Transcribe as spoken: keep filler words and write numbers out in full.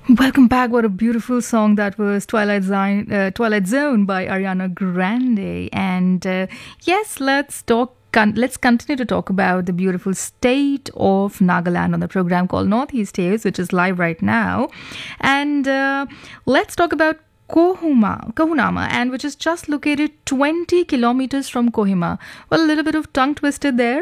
Welcome back. What a beautiful song that was, Twilight Zone, uh, Twilight Zone by Ariana Grande. And uh, yes, let's talk. Con- let's continue to talk about the beautiful state of Nagaland on the program called Northeast Tales, which is live right now. And uh, let's talk about Kohuma, Kohunama, and which is just located twenty kilometers from Kohima. Well, a little bit of tongue twisted there.